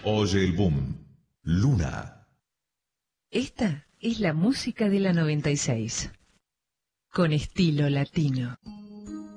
Oye el boom. Luna. Esta es la música de la 96. Con estilo latino.